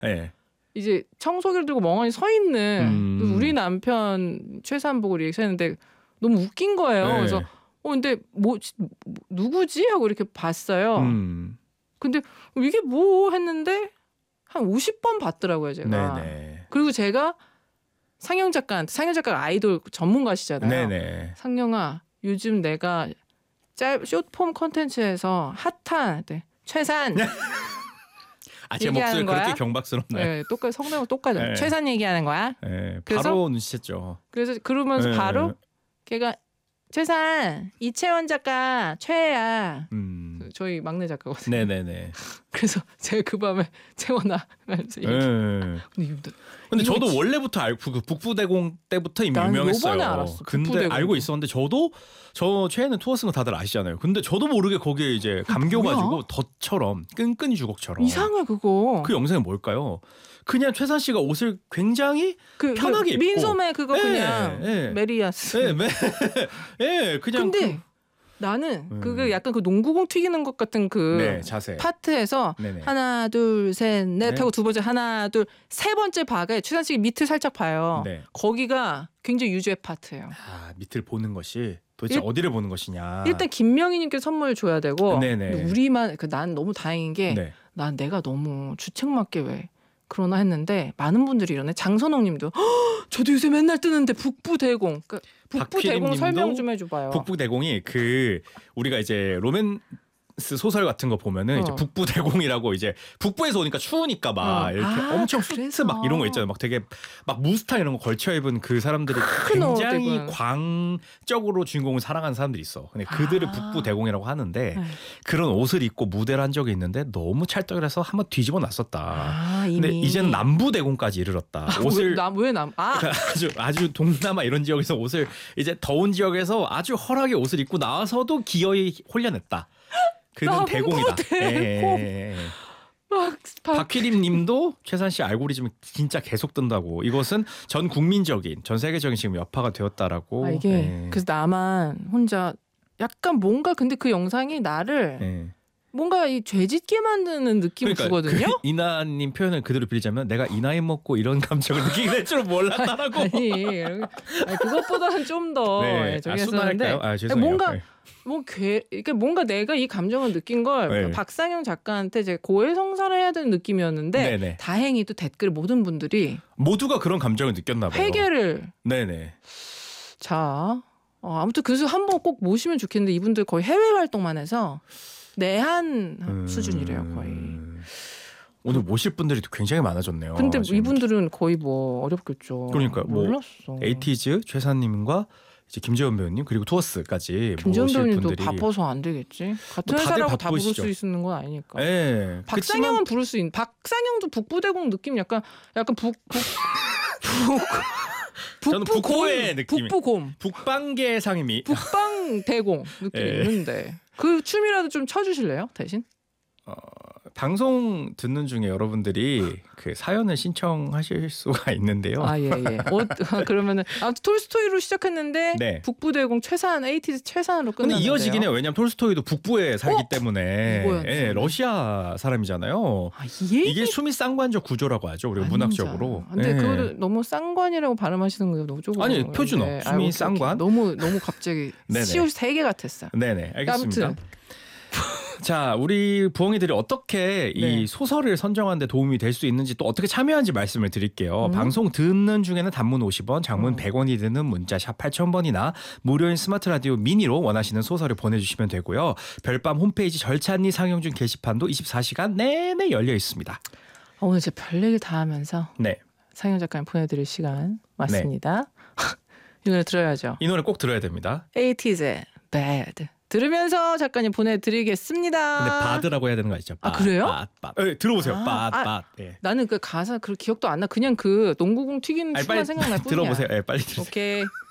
네. 이제 청소기를 들고 멍하니 서 있는 우리 남편 최산 보고 리액션했는데 너무 웃긴 거예요. 네. 그래서 근데 뭐 누구지 하고 이렇게 봤어요. 근데 이게 뭐 했는데 한 50번 봤더라고요, 제가. 네네. 그리고 제가 상영 작가가 아이돌 전문가시잖아요. 네네. 상영아, 요즘 내가 숏폼 콘텐츠에서 핫한 최산 제 목소리 거야? 그렇게 경박스럽나요? 네, 똑같이 성대가 똑같아요. 네. 최산 얘기하는 거야. 네, 그래서, 바로 눈치챘죠. 그래서 그러면서 네. 바로 걔가 최산 이채원 작가 최애야. 저희 막내 작가거든요. 네네네. 그래서 제가 그 밤에 채원아 하면서 근데 저도 원래부터 알고 그 북부대공 때부터 이미 유명했어요. 요번에 알았어. 근데 북부대공. 알고 있었는데 저 최애는 투어스는 거 다들 아시잖아요. 근데 저도 모르게 거기에 이제 감겨가지고 덫처럼 끈끈이 주걱처럼 이상해 그거. 그 영상이 뭘까요? 그냥 최산 씨가 옷을 굉장히 편하게 입고 민소매 그거 그냥 메리아스. 네, 그냥. 근데 나는 그게 약간 그 농구공 튀기는 것 같은 그 자세. 파트에서 네네. 하나 둘 셋 넷 하고 두 번째 하나 둘 세 번째 박에 최산 씨 밑을 살짝 봐요. 네. 거기가 굉장히 유죄 파트예요. 밑을 보는 것이 도대체 어디를 보는 것이냐. 일단 김명희님께 선물 줘야 되고 네네. 우리만 난 너무 다행인 게 난 내가 너무 주책맞게 왜 그러나 했는데 많은 분들이 이러네. 장선홍님도 저도 요새 맨날 뜨는데 북부대공. 그러니까 북부대공 설명 좀 해줘봐요. 북부대공이 우리가 이제 로맨스 소설 같은 거 보면은 이제 북부대공이라고 이제 북부에서 오니까 추우니까 막 이렇게 엄청 수트 막 이런 거 있잖아요. 막 되게 막 무스타 이런 거 걸쳐 입은 그 사람들이 굉장히 광적으로 주인공을 사랑하는 사람들이 있어. 근데 그들을 북부대공이라고 하는데 그런 옷을 입고 무대를 한 적이 있는데 너무 찰떡이라서 한번 뒤집어 놨었다. 근데 이제는 남부대공까지 이르렀다. 옷을 아주 동남아 이런 지역에서 옷을 이제 더운 지역에서 아주 헐하게 옷을 입고 나와서도 기어이 홀려냈다. 그는 대공이다. 박휘림님도 최산 씨 알고리즘이 진짜 계속 뜬다고. 이것은 전 국민적인, 전 세계적인 지금 여파가 되었다라고. 이게 그래서 나만 혼자 약간 뭔가 근데 그 영상이 나를 뭔가 이 죄짓게 만드는 느낌을 주거든요. 그 이나님 표현을 그대로 빌리자면 내가 이 나이 먹고 이런 감정을 느끼게 될 줄은 몰랐다라고. 아니 그것보다는 좀 더 저기 했었는데 뭔가 그러니까 뭔가 내가 이 감정을 느낀 걸 박상영 작가한테 이제 고해성사를 해야 되는 느낌이었는데 다행히 또 댓글 모든 분들이 모두가 그런 감정을 느꼈나 봐요. 회개를. 자, 아무튼 그래서 한번 꼭 모시면 좋겠는데 이분들 거의 해외 활동만 해서 내한 수준이래요 거의. 오늘 모실 분들이 굉장히 많아졌네요. 근데 이분들은 거의 뭐 어렵겠죠. 그러니까 몰랐어. 에이티즈 최산님과 이제 김재원 배우님 그리고 투어스까지 김재원 배우님도 분들이 바빠서 안 되겠지. 같은 회사라고 다 부를 수 있는 건 아니니까. 박상영은 부를 수 있는. 박상영도 북부대공 느낌 약간 저는 북부의 느낌. 북부곰. 북방계 상임위. 북방대공 느낌이 있는데 그 춤이라도 좀 쳐주실래요 대신? 방송 듣는 중에 여러분들이 그 사연을 신청하실 수가 있는데요. 그러면은 아무튼 톨스토이로 시작했는데 북부대공 최산 에이티즈 최산으로 끝났는데요. 근데 이어지긴 해요. 왜냐하면 톨스토이도 북부에 살기 때문에 러시아 사람이잖아요. 이게 수미 쌍관적 구조라고 하죠. 우리가 문학적으로. 근데 그거를 너무 쌍관이라고 발음하시는 거 너무 조금 아니 표준어 수미 쌍관. 너무 갑자기 시옷 3개 같았어. 네네 알겠습니다. 아무튼. 자, 우리 부엉이들이 어떻게 이 소설을 선정하는 데 도움이 될 수 있는지 또 어떻게 참여하는지 말씀을 드릴게요. 방송 듣는 중에는 단문 50원, 장문 100원이 드는 문자 샵 8000번이나 무료인 스마트 라디오 미니로 원하시는 소설을 보내주시면 되고요. 별밤 홈페이지 절찬리 상영 중 게시판도 24시간 내내 열려 있습니다. 오늘 제 별 얘기 다 하면서 상영 작가님 보내드릴 시간 왔습니다. 이 노래 들어야죠. 이 노래 꼭 들어야 됩니다. 에이티즈의 Bad. 들으면서 작가님 보내드리겠습니다. 근데 바드라고 해야 되는 거 아시죠? 그래요? 들어보세요. 나는 그 가사 그 기억도 안 나. 그냥 그 농구공 튀기는 춤만 생각날 뿐이야. 들어보세요. 빨리 들으세요. 오케이.